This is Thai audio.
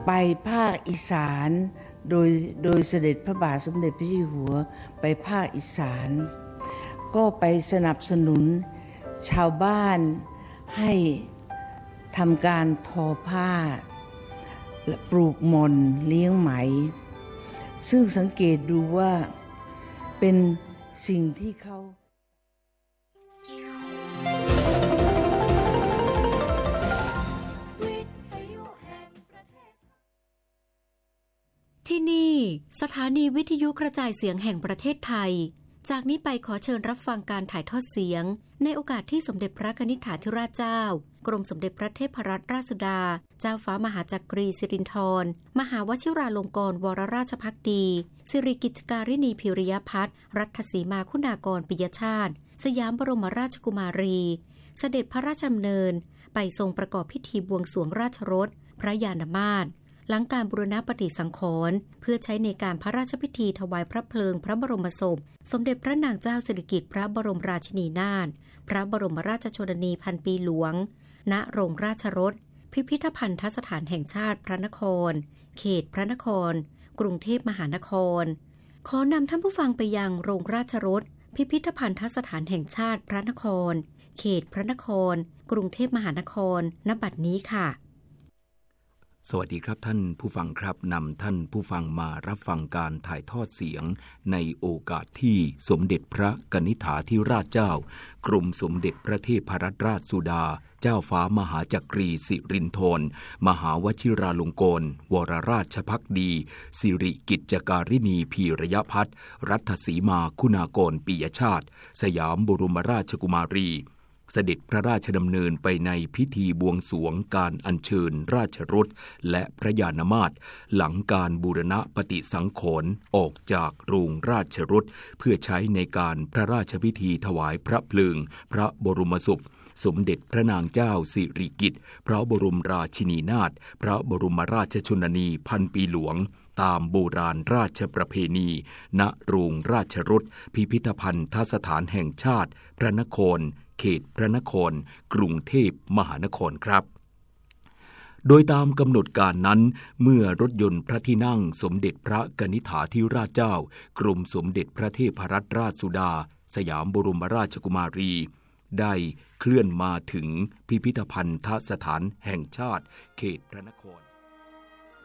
ไปภาคอีสานโดยเสด็จพระบาทสมเด็จพระเจ้าอยู่หัวไปภาคอีสานก็ไปสนับสนุนชาวบ้านให้ทำการทอผ้าปลูกหม่อนเลี้ยงไหมซึ่งสังเกตดูว่าเป็นสิ่งที่เขาที่นี่สถานีวิทยุกระจายเสียงแห่งประเทศไทยจากนี้ไปขอเชิญรับฟังการถ่ายทอดเสียงในโอกาสที่สมเด็จพระกนิษฐาธิราชเจ้ากรมสมเด็จพระเทพรัตนราชสุดาเจ้าฟ้ามหาจักรีสิรินธรมหาวชิราลงกรณ์วรราชภักดีสิริกิจการินีพิริยพัฒน์รัตถสีมาคุณากรปิยชาติสยามบรมราชกุมารีเสด็จพระราชดำเนินไปทรงประกอบพิธีบวงสรวงราชรถพระยานมาศหลังการบูรณปฏิสังขรณ์เพื่อใช้ในการพระราชพิธีถวายพระเพลิงพระบรมศพสมเด็จพระนางเจ้าสิริกิติ์พระบรมราชินีนาถพระบรมราชชนนีพันปีหลวงณโรงราชรถพิพิธภัณฑสถานแห่งชาติพระนครเขตพระนครกรุงเทพมหานครขอนำท่านผู้ฟังไปยังโรงราชรถพิพิธภัณฑสถานแห่งชาติพระนครเขตพระนครกรุงเทพมหานครณบัดนี้ค่ะสวัสดีครับท่านผู้ฟังครับนำท่านผู้ฟังมารับฟังการถ่ายทอดเสียงในโอกาสที่สมเด็จพระกนิษฐาธิราชเจ้ากรมสมเด็จพระเทพรัตนราชสุดาเจ้าฟ้ามหาจักรีสิรินธรมหาวชิราลงกรณ์วรราชภักดีสิริกิจการินีพีรยพัฒน์รัตถสีมาคุณากรปิยชาติสยามบรมราชกุมารีเสด็จพระราชดำเนินไปในพิธีบวงสรวงการอัญเชิญราชรถและพระยานมาศหลังการบูรณปฏิสังขรณ์ออกจากโรงราชรถเพื่อใช้ในการพระราชพิธีถวายพระเพลิงพระบรมศพสมเด็จพระนางเจ้าสิริกิติ์พระบรมราชินีนาถพระบรมราชชนนีพันปีหลวงตามโบราณราชประเพณีณโรงราชรถพิพิธภัณฑสถานแห่งชาติพระนครเขตพระนครกรุงเทพมหานครครับโดยตามกำหนดการนั้นเมื่อรถยนต์พระที่นั่งสมเด็จพระกนิษฐาธิราชเจ้ากรมสมเด็จพระเทพรัตนราชสุดาสยามบรมราชกุมารีได้เคลื่อนมาถึงพิพิธภัณฑสถานแห่งชาติเขตพระนคร